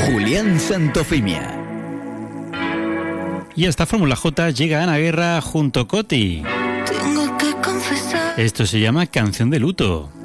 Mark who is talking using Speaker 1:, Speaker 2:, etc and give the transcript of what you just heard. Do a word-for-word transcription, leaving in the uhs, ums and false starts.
Speaker 1: Julián Santofimia.
Speaker 2: Y a esta Fórmula J llega Ana Guerra junto a Coti.
Speaker 3: Tengo que confesar.
Speaker 2: Esto se llama Canción de Luto.